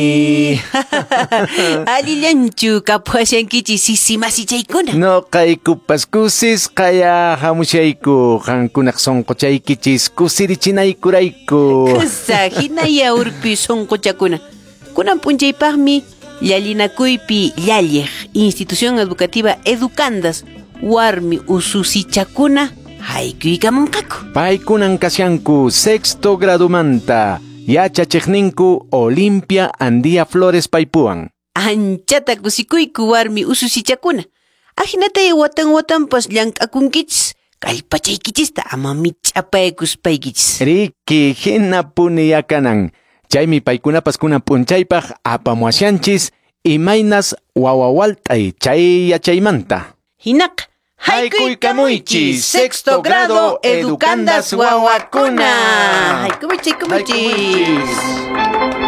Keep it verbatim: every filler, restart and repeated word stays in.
Alillanchu kapuashankichis sisimasichay-kuna. No kaykupas kusisqaya hamushayku qankunaq sonqochaykichis kusirichinaykurayku. Kusa hinaya urpi sonqochakuna. Kunan p'unchaypaqmi llallinakuypi llalliq Institución Educativa Educandas warmi ususichakuna haykuykamunqaku. Paykunan kasyanku sexto gradumanta yachachiqninku Olimpia Andía Flores paypuwan. Anchata kusikuyku warmi ususichakuna. Ajinatay watan watanpas llank'akunkichis kallpachaykichista ama mich'apaykuspaykichis. Riki hina puniyakanan. Chaymi paykunapas kunan p'unchaypaq apamuasyanchis imaynas wawawalt'ay chay yachaymanta. Hinaq haykuykamuychis sexto grado educandas wawakuna. Haykumuchis, haykumuchis.